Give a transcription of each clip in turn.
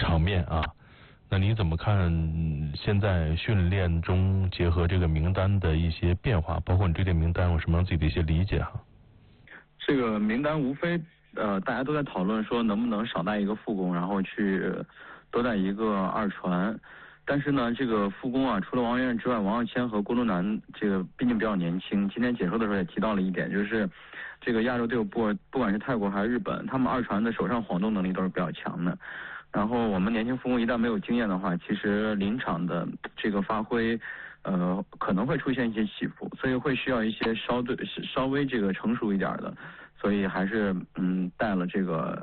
场面啊。那你怎么看现在训练中结合这个名单的一些变化，包括你对这名单有什么自己的一些理解哈？ 这个名单无非大家都在讨论说能不能少带一个副攻，然后去多带一个二传。但是呢，这个副攻啊，除了王源之外，王耀谦和郭路南这个毕竟比较年轻。今天解说的时候也提到了一点，就是这个亚洲队伍不管是泰国还是日本，他们二传的手上晃动能力都是比较强的。然后我们年轻副攻一旦没有经验的话，其实临场的这个发挥，可能会出现一些起伏，所以会需要一些稍微这个成熟一点的，所以还是带了这个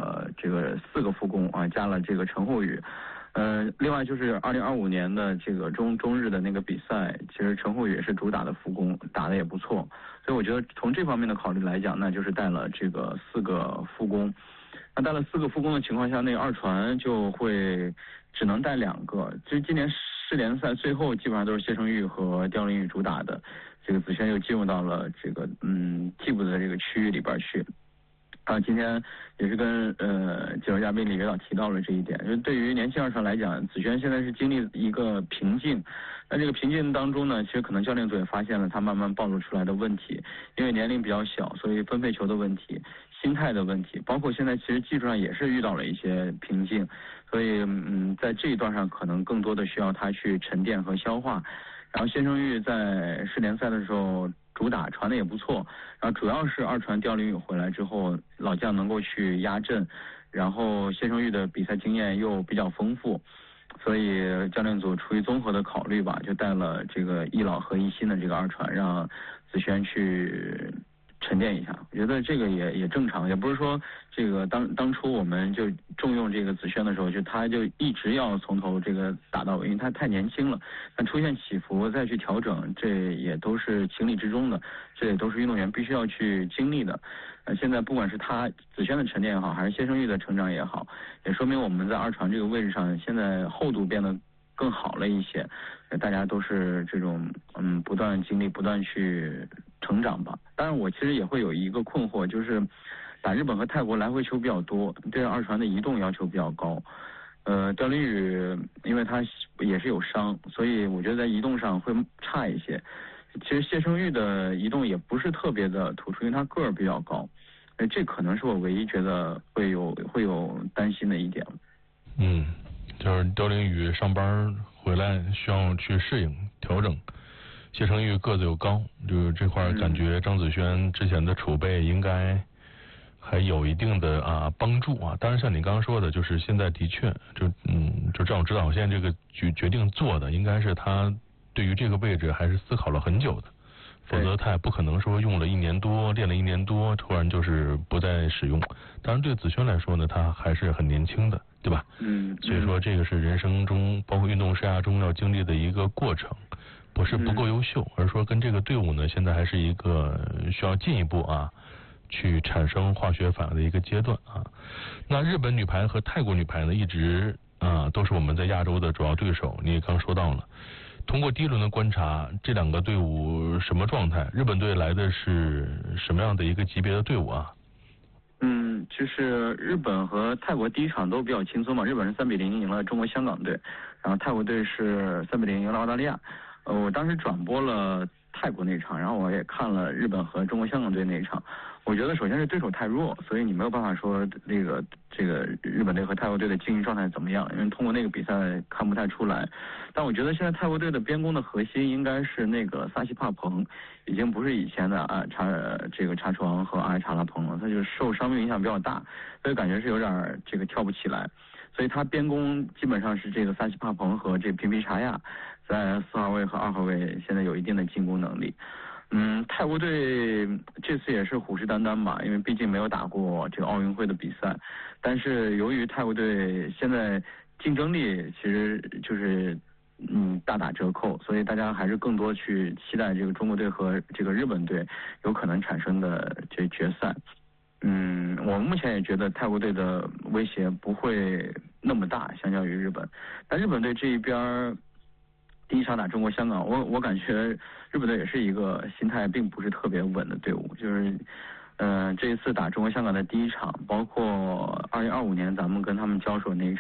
4个副攻啊，加了这个陈浩宇。另外就是2025年的这个中日的那个比赛，其实陈浩宇也是主打的副攻，打得也不错，所以我觉得从这方面的考虑来讲，那就是带了这个4个副攻。那带了4个副攻的情况下，那个二传就会只能带2个。其实今年世联赛最后基本上都是谢成玉和刁琳宇主打的，这个子轩又进入到了这个替补的这个区域里边去。今天也是跟解说嘉宾李指导提到了这一点，就是对于年轻二传来讲，子轩现在是经历一个瓶颈。那这个瓶颈当中呢，其实可能教练组也发现了他慢慢暴露出来的问题，因为年龄比较小，所以分配球的问题、心态的问题，包括现在其实技术上也是遇到了一些瓶颈，所以在这一段上可能更多的需要他去沉淀和消化。然后谢成玉在世联赛的时候主打传的也不错，然后主要是二传刁琳宇回来之后，老将能够去压阵，然后谢成玉的比赛经验又比较丰富，所以教练组出于综合的考虑吧，就带了这个一老和一新的这个二传，让子轩去沉淀一下。我觉得这个也正常，也不是说这个当初我们就重用这个子轩的时候，就他就一直要从头这个打到尾，因为他太年轻了。但出现起伏再去调整，这也都是情理之中的，这也都是运动员必须要去经历的。现在不管是他子轩的沉淀也好，还是谢成玉的成长也好，也说明我们在二传这个位置上现在厚度变得更好了一些，大家都是这种不断经历、不断去成长吧。当然，我其实也会有一个困惑，就是打日本和泰国来回球比较多，对二传的移动要求比较高。刁琳宇因为他也是有伤，所以我觉得在移动上会差一些。其实谢成玉的移动也不是特别的突出，因为他个儿比较高，这可能是我唯一觉得会有担心的一点。 就是刁琳宇上班回来需要去适应调整，谢成玉个子又高，就是这块感觉张子轩之前的储备应该还有一定的帮助啊。当然像你刚刚说的，就是现在的确就张总指导现在这个决定做的，应该是他对于这个位置还是思考了很久的，否则他也不可能说用了1年多练了1年多突然就是不再使用。当然对子轩来说呢，他还是很年轻的，对吧？所以说这个是人生中包括运动生涯中要经历的一个过程，不是不够优秀，而说跟这个队伍呢现在还是一个需要进一步去产生化学反应的一个阶段啊。那日本女排和泰国女排呢一直都是我们在亚洲的主要对手，你也刚说到了。通过第一轮的观察，这2个队伍什么状态？日本队来的是什么样的一个级别的队伍啊？ 就是日本和泰国第一场都比较轻松嘛，日本是3-0赢了中国香港队，然后泰国队是3-0赢了澳大利亚。我当时转播了泰国那场，然后我也看了日本和中国香港队那一场。我觉得首先是对手太弱，所以你没有办法说这个日本队和泰国队的竞技状态怎么样，因为通过那个比赛看不太出来。但我觉得现在泰国队的边攻的核心应该是那个萨西帕蓬，已经不是以前的查床和阿查拉蓬了，他就受伤病影响比较大，所以感觉是有点这个跳不起来。所以他边攻基本上是这个萨西帕蓬和这平皮查亚在4号位和2号位现在有一定的进攻能力。泰国队这次也是虎视眈眈吧，因为毕竟没有打过这个奥运会的比赛，但是由于泰国队现在竞争力其实就是大打折扣，所以大家还是更多去期待这个中国队和这个日本队有可能产生的这决赛。我目前也觉得泰国队的威胁不会那么大，相较于日本。但日本队这一边第一场打中国香港，我感觉日本队也是一个心态并不是特别稳的队伍，就是这一次打中国香港的第一场，包括2025年咱们跟他们交手那一场。